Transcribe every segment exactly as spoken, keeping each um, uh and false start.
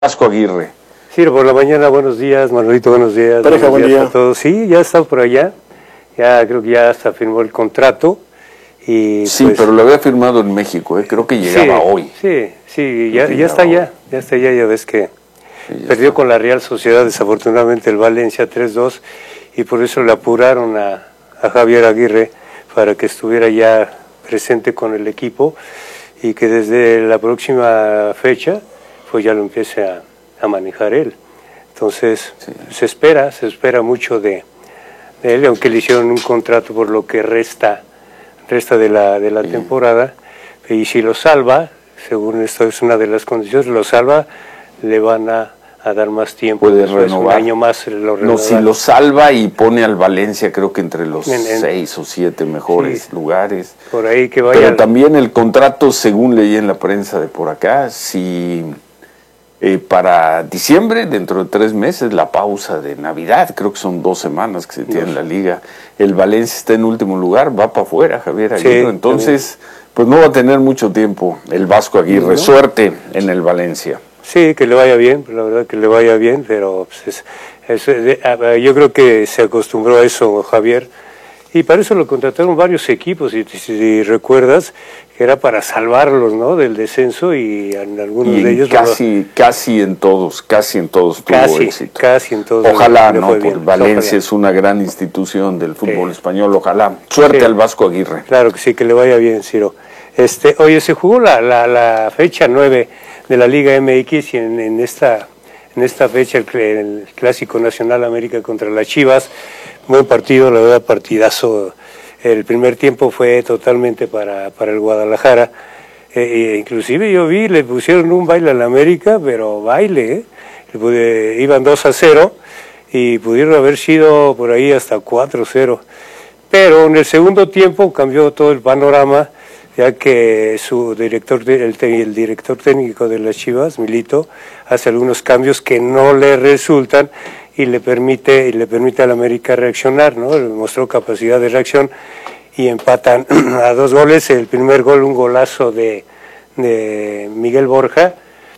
Vasco Aguirre. Sí, por la mañana, buenos días, Manuelito, buenos días. Pareja, buenos buen días día. a todos. Sí, ya está por allá, ya creo que ya hasta firmó el contrato. Y Sí, pues, pero lo había firmado en México, ¿eh? Creo que llegaba sí, hoy. Sí, sí, ya, ya está hoy. ya, ya está ya, ya ves que Sí, ya perdió está. con la Real Sociedad, desafortunadamente el Valencia tres dos, y por eso le apuraron a, a Javier Aguirre para que estuviera ya presente con el equipo y que desde la próxima fecha pues ya lo empiece a, a manejar él. Entonces Sí. se espera, se espera mucho de, de él, aunque le hicieron un contrato por lo que resta, resta de la, de la Sí. temporada, y si lo salva, según esto es una de las condiciones, lo salva, le van a, a dar más tiempo. Puede Después, renovar. Un año más lo No, si renovan. lo salva y pone al Valencia, creo que entre los En- en- seis o siete mejores Sí. lugares. Por ahí que vaya. Pero también el contrato, según leí en la prensa de por acá, si eh, para diciembre, dentro de tres meses, la pausa de Navidad, creo que son dos semanas que se tiene en la liga, el Valencia está en último lugar, va para afuera Javier Aguirre, Sí, entonces pues no va a tener mucho tiempo el Vasco Aguirre. No. Suerte en el Valencia. Sí, que le vaya bien, la verdad que le vaya bien, pero pues, es, es, de- a- yo creo que se acostumbró a eso Javier, y para eso lo contrataron varios equipos, si, si recuerdas, que era para salvarlos, ¿no?, del descenso, y en algunos Y de ellos... casi, casi en todos, casi en todos tuvo casi, éxito. casi en todos. Ojalá, le ¿no? fue Porque bien, Valencia ojalá. es una gran institución del fútbol Sí. español, ojalá. Suerte Sí. al Vasco Aguirre. Claro que sí, que le vaya bien, Ciro. Este, oye, se jugó la, la, la fecha nueve de la Liga M X y en, en esta en esta fecha el, cl- el Clásico Nacional América contra las Chivas, buen partido, la verdad, partidazo. El primer tiempo fue totalmente para, para el Guadalajara. Eh, eh, inclusive yo vi, le pusieron un baile al América, pero baile, ¿eh? Le pude- iban dos a cero y pudieron haber sido por ahí hasta cuatro cero. Pero en el segundo tiempo cambió todo el panorama, ya que su director, de- el, te- el director técnico de las Chivas, Milito, hace algunos cambios que no le resultan y le permite, y le permite al América reaccionar, ¿no? Le mostró capacidad de reacción y empatan a dos goles. El primer gol, un golazo de, de Miguel Borja,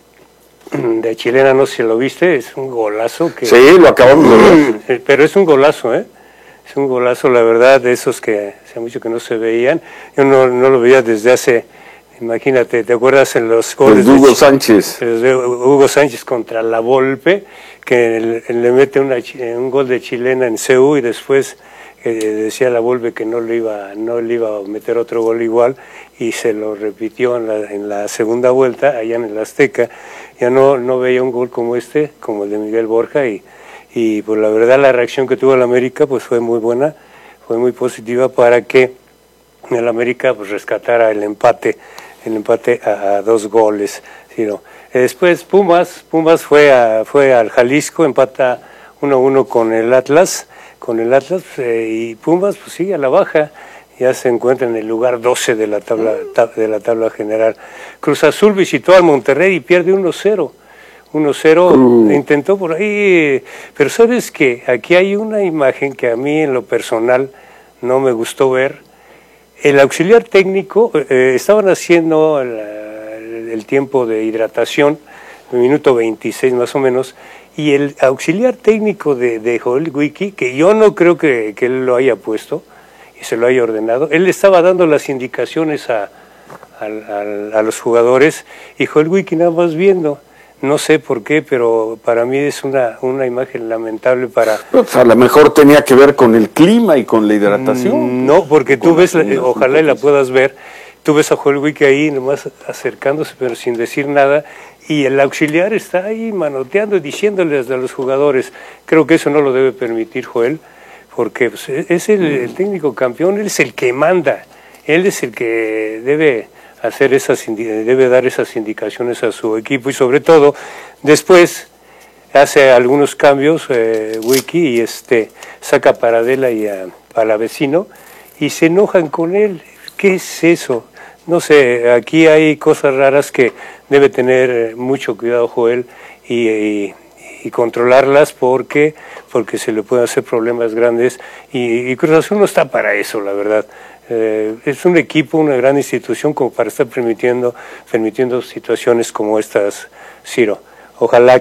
de chilena, no sé si lo viste, es un golazo que... Sí, lo acabamos de ver. Eh, Pero es un golazo, ¿eh? Es un golazo, la verdad, de esos que hace mucho que no se veían. Yo no, no lo veía desde hace, imagínate, ¿te acuerdas en los goles Los de Hugo Chi- Sánchez. los de Hugo Sánchez contra la Volpe, que le, le mete una, chi- un gol de chilena en C U y después eh, decía la Volpe que no le iba, no le iba a meter otro gol igual y se lo repitió en la, en la segunda vuelta allá en el Azteca. Ya no, no veía un gol como este, como el de Miguel Borja, y y pues la verdad la reacción que tuvo el América pues fue muy buena, fue muy positiva para que el América pues rescatara el empate, el empate a, a dos goles. ¿Sí, no? Después Pumas, Pumas fue a, fue al Jalisco, empata uno a uno con el Atlas, con el Atlas eh, y Pumas pues sigue a la baja, ya se encuentra en el lugar doce de la tabla ta- de la tabla general. Cruz Azul visitó al Monterrey y pierde uno cero. uno cero, Uh. intentó por ahí, pero sabes que aquí hay una imagen que a mí en lo personal no me gustó ver. El auxiliar técnico, eh, estaban haciendo el, el- el tiempo de hidratación, el minuto veintiséis más o menos, y el auxiliar técnico de, de Joel Wiki, que yo no creo que, que él lo haya puesto y se lo haya ordenado, él estaba dando las indicaciones a, al- al- a los jugadores y Joel Wiki nada más viendo. No sé por qué, pero para mí es una, una imagen lamentable para... Pues a lo mejor tenía que ver con el clima y con la hidratación. No, porque tú Con ves, la- algunas ojalá y la hipótesis. puedas ver, tú ves a Joel Wiki ahí nomás acercándose pero sin decir nada y el auxiliar está ahí manoteando y diciéndoles a los jugadores. Creo que eso no lo debe permitir Joel, porque pues, es el, el técnico campeón, él es el que manda, él es el que debe... hacer esas indi- debe dar esas indicaciones a su equipo y sobre todo después hace algunos cambios eh, Wiki y este saca a Paradela y a Palavecino y se enojan con él. ¿Qué es eso? No sé, aquí hay cosas raras que debe tener mucho cuidado Joel y, y, y controlarlas porque porque se le pueden hacer problemas grandes y, y Cruz Azul no está para eso, la verdad. Eh, es un equipo, una gran institución como para estar permitiendo, permitiendo situaciones como estas, Ciro. Ojalá